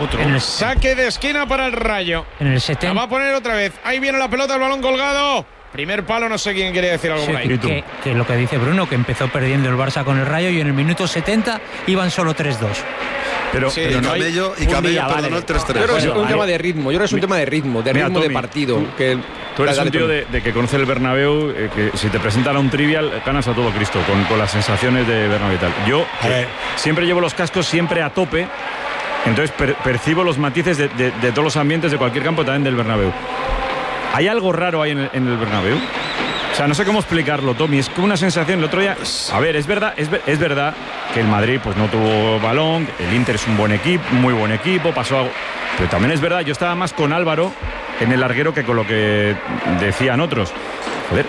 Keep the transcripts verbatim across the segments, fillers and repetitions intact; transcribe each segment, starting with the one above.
Otro. En el, saque de esquina para el Rayo. En el setenta. La va a poner otra vez. Ahí viene la pelota, el balón colgado. Primer palo, no sé quién quiere decir algo sí, por ahí. Que, que lo que dice Bruno, que empezó perdiendo el Barça con el Rayo y en el minuto setenta iban solo tres dos. Pero, sí, pero y no Camello, y Camello perdonó el tres tres. Yo creo que es Bueno, un ahí, tema de ritmo. Yo creo que es un mi, tema de ritmo, de mira, ritmo Tommy, de partido. Tú, que tú eres dale, un tío de, de que conoce el Bernabéu, eh, que si te presentan a un trivial, ganas a todo Cristo, con, con las sensaciones de Bernabéu y tal. Yo que siempre llevo los cascos siempre a tope, entonces per, percibo los matices de, de, de todos los ambientes de cualquier campo, también del Bernabéu. ¿Hay algo raro ahí en el, en el Bernabéu? O sea, no sé cómo explicarlo, Tommy. Es como una sensación. El otro día, a ver, es verdad, es, es verdad que el Madrid pues no tuvo balón, el Inter es un buen equipo, muy buen equipo, pasó algo. Pero también es verdad, yo estaba más con Álvaro en el larguero que con lo que decían otros. Joder,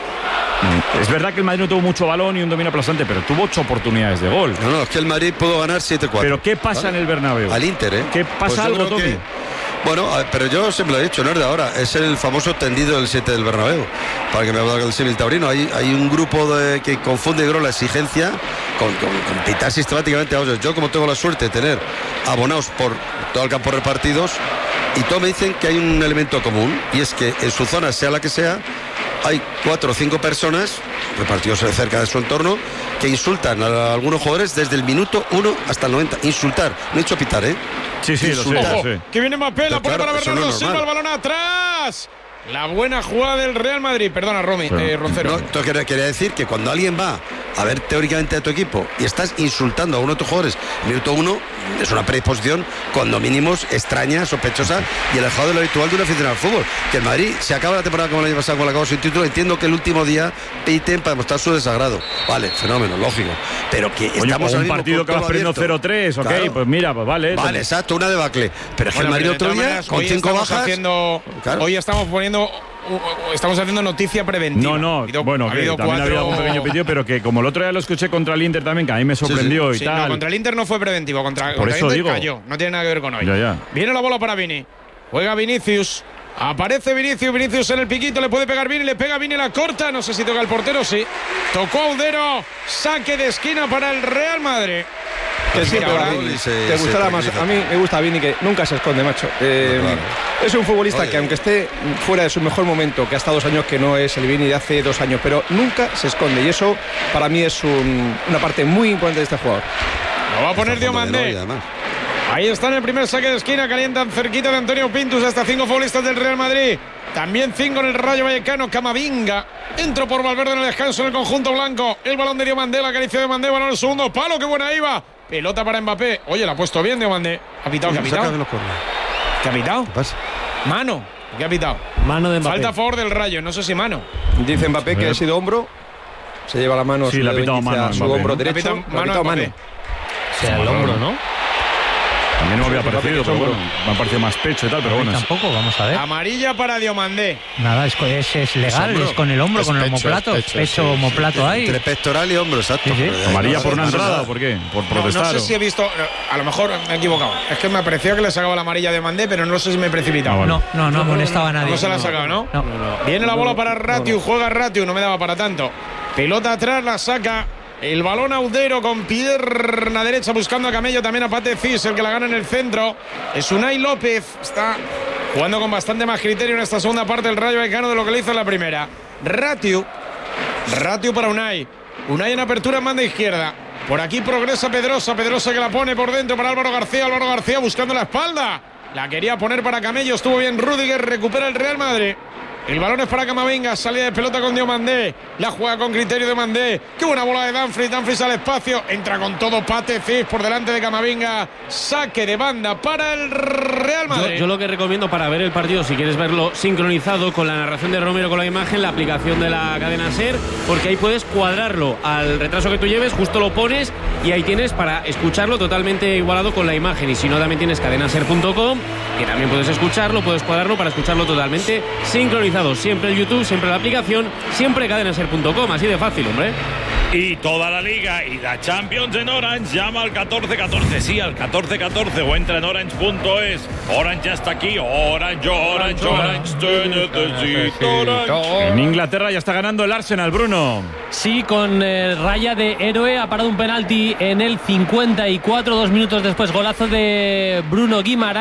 es verdad que el Madrid no tuvo mucho balón y un dominio aplastante, pero tuvo ocho oportunidades de gol. No, no, es que el Madrid pudo ganar siete cuatro. Pero ¿qué pasa, ¿vale?, en el Bernabéu? Al Inter, ¿eh? ¿Qué pasa, pues algo, Tommy? Que, bueno, pero yo siempre lo he dicho, no es de ahora, es el famoso tendido del siete del Bernabéu, para que me habla del símil taurino. Hay, hay un grupo de, que confunde, creo, la exigencia con, con, con pitar sistemáticamente. Yo, como tengo la suerte de tener abonados por todo el campo repartidos, y todos me dicen que hay un elemento común, y es que en su zona, sea la que sea, hay cuatro o cinco personas repartidos cerca de su entorno que insultan a algunos jugadores desde el minuto uno hasta el noventa. Insultar, no he dicho pitar, ¿eh? Sí, sí, lo sé, lo sé. Que viene Mbappé, la pone claro, para Bernardo no es Silva, el balón atrás. La buena jugada del Real Madrid. Perdona, Romy, sí. eh, Roncero. No, entonces quería, quería decir que cuando alguien va a ver teóricamente a tu equipo y estás insultando a uno de tus jugadores, minuto uno, es una predisposición cuando mínimos extraña, sospechosa y alejado de lo habitual de un aficionado al fútbol. Que el Madrid se acaba la temporada como el año pasado, con la acabó sin título. Entiendo que el último día piten para demostrar su desagrado. Vale, fenómeno, lógico. Pero que Oye, estamos un partido que vas perdiendo cero tres, ok, claro. Pues mira, pues vale. Vale, exacto, una debacle. Pero es que bueno, el Madrid otro día, maneras, con cinco bajas. Haciendo, claro. Hoy estamos poniendo. Estamos haciendo noticia preventiva. No, no, habido, bueno, ha habido también cuatro... ha habido algún pequeño pitido, pero que como el otro día lo escuché contra el Inter también, que a mí me sorprendió sí, sí. y sí, tal. No, contra el Inter no fue preventivo, contra, Por contra eso el Inter digo. cayó, no tiene nada que ver con hoy. Ya, ya. Viene la bola para Vini, juega Vinicius, aparece Vinicius, Vinicius en el piquito, le puede pegar Vini, le pega Vini, la corta, no sé si toca el portero, sí. Tocó Audero, saque de esquina para el Real Madrid. Que siempre ahora se, te gustará más. A mí me gusta Vini, que nunca se esconde, macho. Eh, no, claro. Es un futbolista Oye. que aunque esté fuera de su mejor momento, que ha estado dos años que no es el Vini de hace dos años, pero nunca se esconde y eso para mí es un, una parte muy importante de este jugador. Lo va a poner Diomandé. Ahí está en el primer saque de esquina, calientan cerquita de Antonio Pintus, hasta cinco futbolistas del Real Madrid. También cinco en el Rayo Vallecano. Camavinga entró por Valverde en el descanso en el conjunto blanco. El balón de Diomandé, la acaricia de Diomandé, balón en el segundo palo, qué buena iba. Pelota para Mbappé. Oye, la ha puesto bien Diomandé. ¿Ha pitado? ¿Qué ha pitado? ¿Qué ha pitado? ¿Qué pasa? Mano. ¿Qué ha pitado? Mano de Mbappé. Falta a favor del Rayo, no sé si mano. Dice Mbappé que ha sido hombro. Se lleva la mano. Sí, le ha pitado mano a su hombro derecho. Le ha pitado mano. O sea, el hombro, ¿no? A mí no me había parecido, pero bueno, me ha parecido más pecho y tal, pero bueno. Tampoco, vamos a ver. Amarilla para Diomandé. Nada, es, es, es legal, es, es con el hombro, es con pecho, el omoplato. Pecho, pecho sí, omoplato sí, ahí. Entre pectoral y hombro, exacto. Sí, sí. ¿Amarilla por una entrada o por qué? ¿Por protestar? No, no sé si he visto, a lo mejor me he equivocado. Es que me pareció que le sacaba la amarilla de Diomandé, pero no sé si me he precipitado. No, no, no, no molestaba a nadie. No se la ha sacado, ¿no? No. Viene la bola para Ratiu, juega Ratiu, no me daba para tanto. Pelota atrás, la saca. El balón Audero con pierna derecha buscando a Camello, también a Pate Cis, el que la gana en el centro. Es Unai López, está jugando con bastante más criterio en esta segunda parte del Rayo Vallecano de lo que le hizo en la primera. Ratiu, Ratiu para Unai. Unai en apertura en banda izquierda. Por aquí progresa Pedrosa, Pedrosa que la pone por dentro para Álvaro García, Álvaro García buscando la espalda. La quería poner para Camello, estuvo bien Rüdiger, recupera el Real Madrid. El balón es para Camavinga, salida de pelota con Diomandé. La juega con criterio Diomandé. Qué buena bola de Dumfries, Dumfries al espacio. Entra con todo Pate Cis por delante de Camavinga. Saque de banda para el Real Madrid. Yo, yo lo que recomiendo para ver el partido, si quieres verlo sincronizado con la narración de Romero con la imagen, la aplicación de la cadena SER, porque ahí puedes cuadrarlo al retraso que tú lleves, justo lo pones y ahí tienes para escucharlo totalmente igualado con la imagen. Y si no, también tienes cadena ser punto com, que también puedes escucharlo, puedes cuadrarlo para escucharlo totalmente sincronizado. Siempre el YouTube, siempre la aplicación, siempre cadena ser punto com, así de fácil, hombre. Y toda la Liga y la Champions en Orange. Llama al catorce catorce, sí, al catorce catorce o entra en orange punto es. Orange ya está aquí, Orange, Orange, Orange, te necesito, Orange. En Inglaterra ya está ganando el Arsenal, Bruno. Sí, con eh, raya de héroe, ha parado un penalti en el cincuenta y cuatro, dos minutos después, golazo de Bruno Guimaraes.